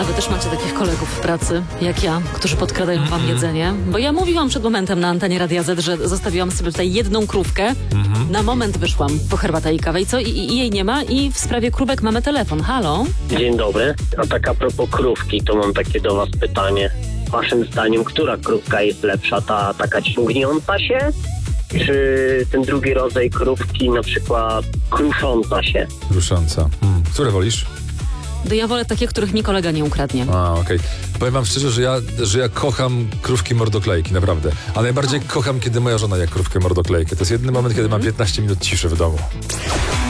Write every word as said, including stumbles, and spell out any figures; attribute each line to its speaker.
Speaker 1: A wy też macie takich kolegów w pracy, jak ja, którzy podkradają wam jedzenie? Bo ja mówiłam przed momentem na antenie Radia Z, że zostawiłam sobie tutaj jedną krówkę. Na moment wyszłam po herbatę i kawę. I co? I, i jej nie ma. I w sprawie krówek mamy telefon. Halo?
Speaker 2: Dzień dobry. A tak a propos krówki, to mam takie do was pytanie. Waszym zdaniem, która krówka jest lepsza? Ta taka ciągniąca się? Czy ten drugi rodzaj krówki, na przykład krusząca się?
Speaker 3: Rusząca. Hmm. Które wolisz?
Speaker 1: To ja wolę takie, których mi kolega nie ukradnie.
Speaker 3: A, okej. Okay. Powiem wam szczerze, że ja, że ja kocham krówki mordoklejki, naprawdę. A najbardziej kocham, kiedy moja żona je krówkę mordoklejkę. To jest jedyny moment, kiedy mam piętnaście minut ciszy w domu.